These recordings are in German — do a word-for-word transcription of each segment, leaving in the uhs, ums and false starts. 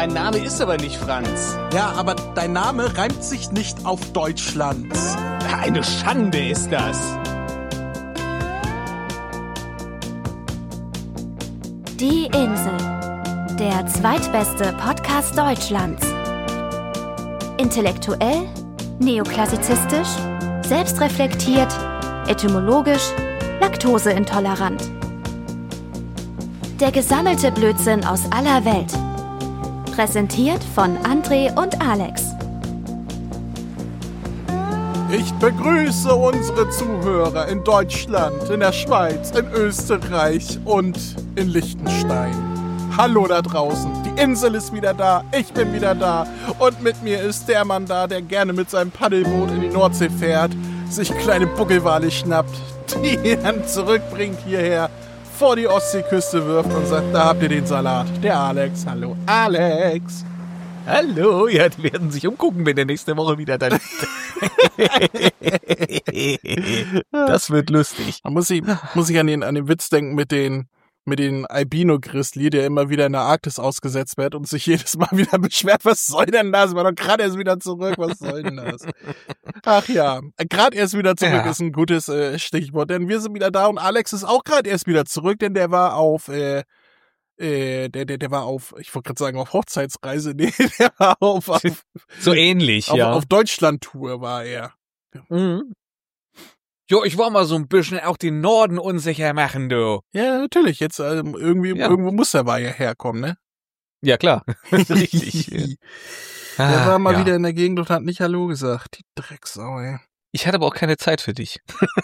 Mein Name ist aber nicht Franz. Ja, aber dein Name reimt sich nicht auf Deutschland. Eine Schande ist das. Die Insel, der zweitbeste Podcast Deutschlands. Intellektuell, neoklassizistisch, selbstreflektiert, etymologisch, laktoseintolerant. Der gesammelte Blödsinn aus aller Welt. Präsentiert von André und Alex. Ich begrüße unsere Zuhörer in Deutschland, in der Schweiz, in Österreich und in Liechtenstein. Hallo da draußen, die Insel ist wieder da, ich bin wieder da und mit mir ist der Mann da, der gerne mit seinem Paddelboot in die Nordsee fährt, sich kleine Buckelwale schnappt, die dann zurückbringt hierher, vor die Ostseeküste wirft und sagt, da habt ihr den Salat. Der Alex, hallo Alex. Hallo, ja, die werden sich umgucken, wenn der nächste Woche wieder da liegt. Das wird lustig. Man muss ich, muss ich an den, an den Witz denken mit den, mit den Albino-Grizzly, der immer wieder in der Arktis ausgesetzt wird und sich jedes Mal wieder beschwert, was soll denn das? War doch gerade erst wieder zurück, was soll denn das? Ach ja, gerade erst wieder zurück ja. Ist ein gutes äh, Stichwort, denn wir sind wieder da und Alex ist auch gerade erst wieder zurück, denn der war auf, äh, äh, der, der, der war auf, ich wollte gerade sagen, auf Hochzeitsreise, nee, der war auf, auf so ähnlich, auf, ja. Auf Deutschland-Tour war er. Mhm. Jo, ich war mal so ein bisschen auch den Norden unsicher machen, du. Ja, natürlich. Jetzt ähm, irgendwie Ja. irgendwo muss der Weiher herkommen, ne? Ja, klar. Richtig. Der Ah, war mal ja. wieder in der Gegend und hat nicht Hallo gesagt. Die Drecksau, ey. Ich hatte aber auch keine Zeit für dich.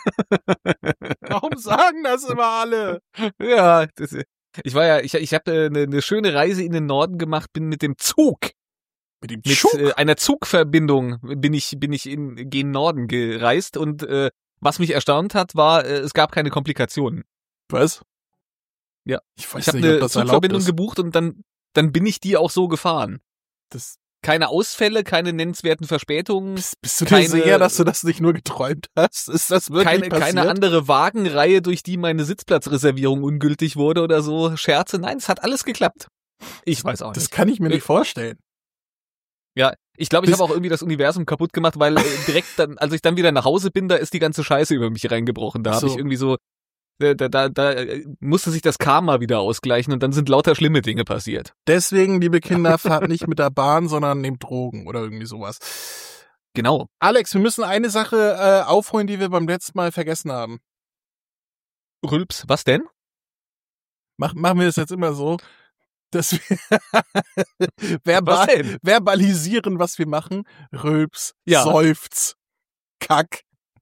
Warum sagen das immer alle? Ja, das, ich war ja, ich, ich habe eine, eine schöne Reise in den Norden gemacht, bin mit dem Zug, Mit dem mit Schuck? äh, einer Zugverbindung bin ich, bin ich in gen Norden gereist und äh, was mich erstaunt hat, war, äh, es gab keine Komplikationen. Was? Ja. Ich weiß Ich habe nicht, ob eine das erlaubt Zugverbindung ist. gebucht und dann, dann bin ich die auch so gefahren. Das, Keine Ausfälle, keine nennenswerten Verspätungen, bist, bist du dir keine- sicher, dass du das nicht nur geträumt hast? Ist das wirklich keine, passiert? keine andere Wagenreihe, durch die meine Sitzplatzreservierung ungültig wurde oder so. Scherze, nein, es hat alles geklappt. Ich weiß auch Das nicht. kann ich mir nicht vorstellen. Ja, ich glaube, ich Bis- habe auch irgendwie das Universum kaputt gemacht, weil äh, direkt dann, als ich dann wieder nach Hause bin, da ist die ganze Scheiße über mich reingebrochen. Da Ach habe so. ich irgendwie so, da, da, da, da äh, musste sich das Karma wieder ausgleichen und dann sind lauter schlimme Dinge passiert. Deswegen, liebe Kinder, fahrt nicht mit der Bahn, sondern nehmt Drogen oder irgendwie sowas. Genau. Alex, wir müssen eine Sache äh, aufholen, die wir beim letzten Mal vergessen haben. Rülps, was denn? Mach, machen wir das jetzt immer so, dass wir verbal, Was denn? verbalisieren, was wir machen. Rülps, Ja. Seufz, Kack.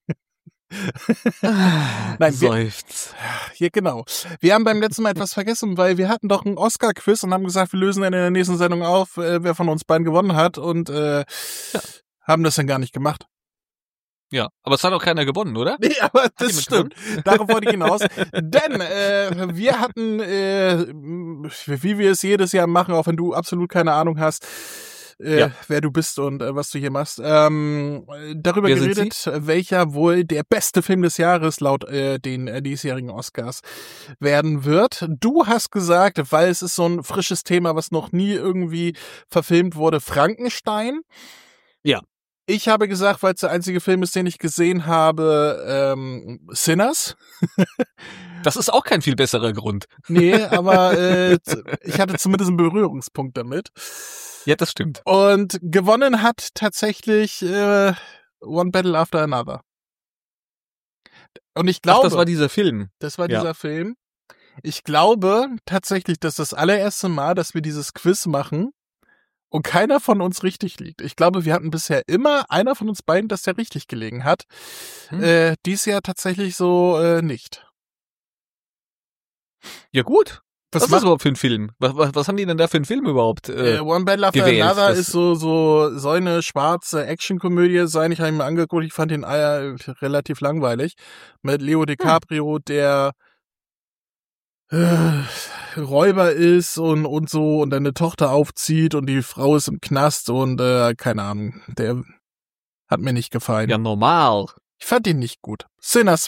Nein, wir, Seufz. hier genau. Wir haben beim letzten Mal etwas vergessen, weil wir hatten doch einen Oscar-Quiz und haben gesagt, wir lösen dann in der nächsten Sendung auf, äh, wer von uns beiden gewonnen hat und äh, Ja. haben das dann gar nicht gemacht. Ja, aber es hat auch keiner gewonnen, oder? Nee, aber das jemand stimmt. Darauf wollte ich hinaus. Denn äh, wir hatten, äh, wie wir es jedes Jahr machen, auch wenn du absolut keine Ahnung hast, äh, Ja. wer du bist und äh, was du hier machst, ähm, darüber Wer sind geredet, welcher wohl der beste Film des Jahres laut äh, den äh, diesjährigen Oscars werden wird. Du hast gesagt, weil es ist so ein frisches Thema, was noch nie irgendwie verfilmt wurde, Frankenstein. Ja. Ich habe gesagt, weil es der einzige Film ist, den ich gesehen habe, ähm, Sinners. Das ist auch kein viel besserer Grund. Nee, aber äh, z- ich hatte zumindest einen Berührungspunkt damit. Ja, das stimmt. Und gewonnen hat tatsächlich äh, One Battle After Another. Und ich Ach, glaube, das war dieser Film. das war ja. dieser Film. Ich glaube tatsächlich, dass das allererste Mal, dass wir dieses Quiz machen und keiner von uns richtig liegt. Ich glaube, wir hatten bisher immer einer von uns beiden, dass der richtig gelegen hat. Hm. Äh, dies Jahr tatsächlich so äh, nicht. Ja, gut. Was, Was ist das macht überhaupt für ein Film? Was, was, was haben die denn da für einen Film überhaupt? Äh, äh, One Battle After gewählt? Another Das- ist so so soll eine schwarze Actionkomödie sein. Ich habe ihn mir angeguckt, ich fand den äh, relativ langweilig. Mit Leo DiCaprio, der äh, Räuber ist und und so und eine Tochter aufzieht und die Frau ist im Knast und äh, keine Ahnung, der hat mir nicht gefallen. ja, normal. Ich fand ihn nicht gut. Sinners